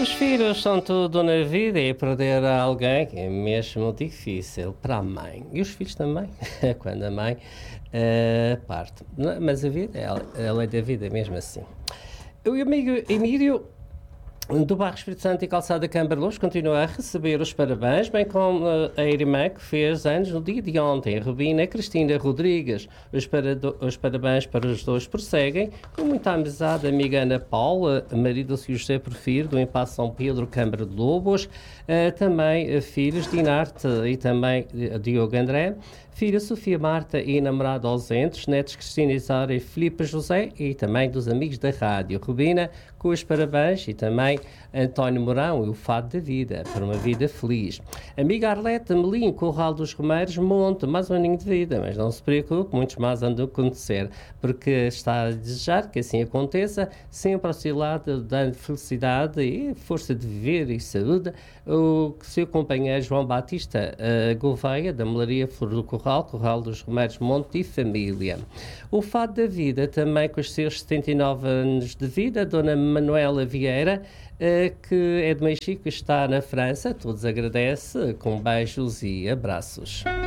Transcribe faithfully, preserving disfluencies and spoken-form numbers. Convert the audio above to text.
Os filhos são tudo na vida e perder alguém é mesmo difícil para a mãe. E os filhos também, quando a mãe uh, parte. Mas a vida, ela, a lei da vida é mesmo assim. O amigo Emílio do Bairro Espírito Santo e Calçada Câmara Luz continua a receber os parabéns, bem como a irmã que fez anos no dia de ontem, a Rubina Cristina Rodrigues. Os, parado, os parabéns para os dois prosseguem, com muita amizade, a amiga Ana Paula, marido do senhor José Porfiro, do Impasse São Pedro, Câmara de Lobos, uh, também uh, filhos de Inarte e também uh, Diogo André, filha Sofia Marta e namorado ausentes, netos Cristina Isara e Filipe José e também dos amigos da rádio. Rubina, com os parabéns, e também António Mourão e o Fado da Vida, para uma vida feliz. Amiga Arlete Melim, Corral dos Romeiros, Monte, mais um aninho de vida, mas não se preocupe, muitos mais andam a acontecer, porque está a desejar que assim aconteça, sempre ao seu lado, dando felicidade e força de viver e saúde, o seu companheiro João Batista uh, Gouveia, da Melaria Flor do Corral, Corral dos Romeiros, Monte e família. O Fado da Vida, também com os seus setenta e nove anos de vida, Dona Manuela Vieira, uh, que é de Mexico, está na França, todos agradece, com beijos e abraços.